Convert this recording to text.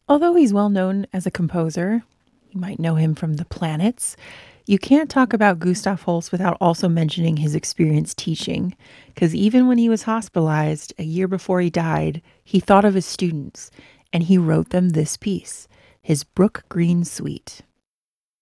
Although he's well known as a composer, you might know him from The Planets. You can't talk about Gustav Holst without also mentioning his experience teaching, because even when he was hospitalized a year before he died, he thought of his students and he wrote them this piece, his Brook Green Suite.